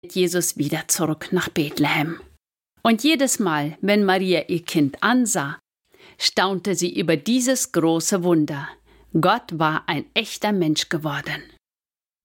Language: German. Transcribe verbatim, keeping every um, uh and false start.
Jesus wieder zurück nach Bethlehem. Und jedes Mal, wenn Maria ihr Kind ansah, staunte sie über dieses große Wunder. Gott war ein echter Mensch geworden.